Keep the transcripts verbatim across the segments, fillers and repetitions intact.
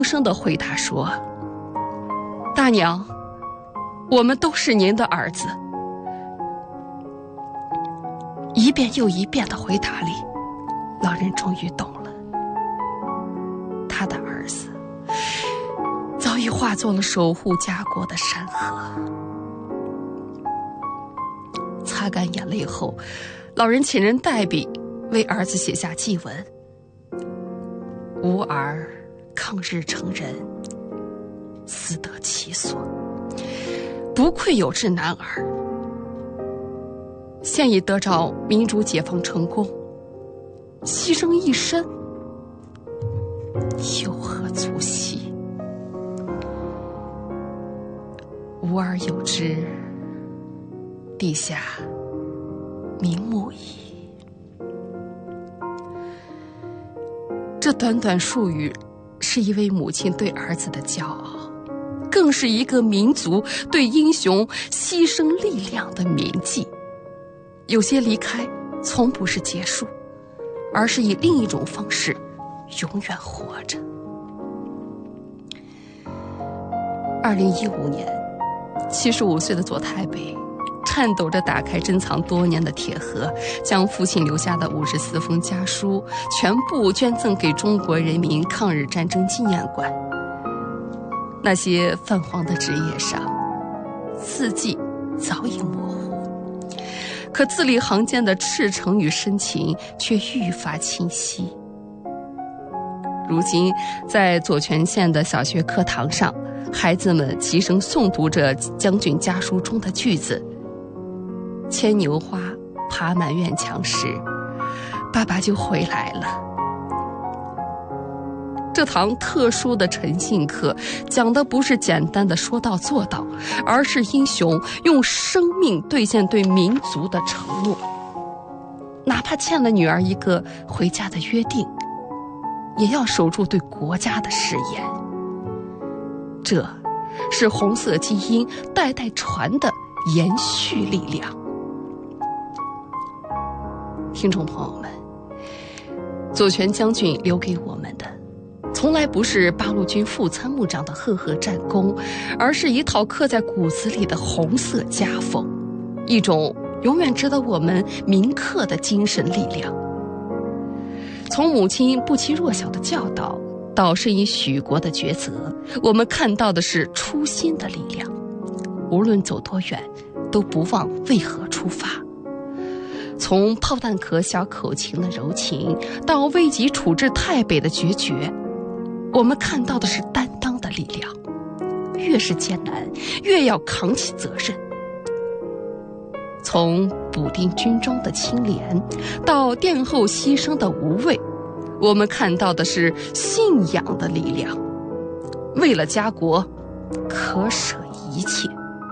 声地回答说：大娘，我们都是您的儿子。一遍又一遍的回答里，老人终于懂了，他的儿子早已化作了守护家国的山河。擦干眼泪后，老人请人代笔为儿子写下祭文：吾儿抗日成人，死得其所，不愧有志男儿。现已得着民主解放成功，牺牲一身，有何足惜？吾儿有之，陛下明目矣。这短短数语，是一位母亲对儿子的骄傲，更是一个民族对英雄牺牲力量的铭记。有些离开从不是结束，而是以另一种方式永远活着。二零一五年，七十五岁的左太北颤抖着打开珍藏多年的铁盒，将父亲留下的五十四封家书全部捐赠给中国人民抗日战争纪念馆。那些泛黄的纸页上，字迹早已模糊，可字里行间的赤诚与深情却愈发清晰。如今，在左权县的小学课堂上，孩子们齐声诵读着将军家书中的句子：牵牛花爬满院墙时，爸爸就回来了。这堂特殊的诚信课讲的不是简单的说到做到，而是英雄用生命兑现对民族的承诺。哪怕欠了女儿一个回家的约定，也要守住对国家的誓言。这是红色基因代代传的延续力量。听众朋友们，左权将军留给我们的从来不是八路军副参谋长的赫赫战功，而是一套刻在骨子里的红色家风，一种永远值得我们铭刻的精神力量。从母亲不欺弱小的教导到深以许国的抉择，我们看到的是初心的力量。无论走多远，都不忘为何出发。从炮弹壳小口琴的柔情，到危急处置太北的决绝，我们看到的是担当的力量。越是艰难，越要扛起责任。从补丁军中的清廉，到殿后牺牲的无畏，我们看到的是信仰的力量。为了家国，可舍一切。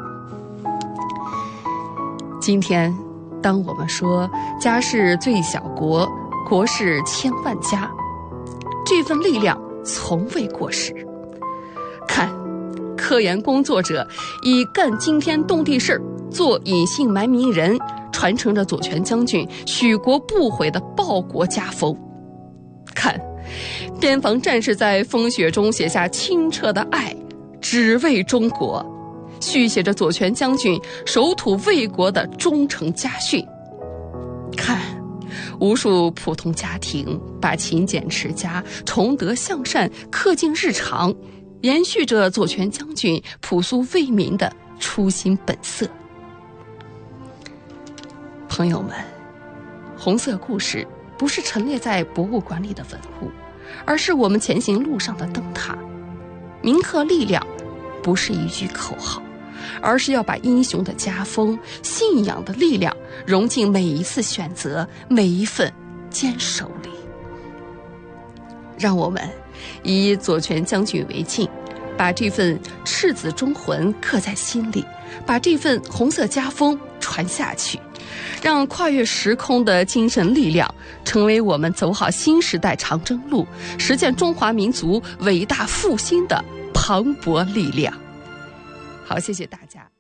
今天，当我们说家是最小国，国是千万家，这份力量从未过时。看，科研工作者以干惊天动地事儿做隐姓埋名人，传承着左权将军许国不悔的报国家风。看，边防战士在风雪中写下清澈的爱，只为中国，续写着左权将军守土卫国的忠诚家训。看，无数普通家庭把勤俭持家、崇德向善刻进日常，延续着左权将军朴素为民的初心本色。朋友们，红色故事不是陈列在博物馆里的文物，而是我们前行路上的灯塔。铭刻力量不是一句口号，而是要把英雄的家风、信仰的力量融进每一次选择、每一份坚守里。让我们以左权将军为镜，把这份赤子忠魂刻在心里，把这份红色家风传下去，让跨越时空的精神力量成为我们走好新时代长征路、实现中华民族伟大复兴的磅礴力量。好，谢谢大家。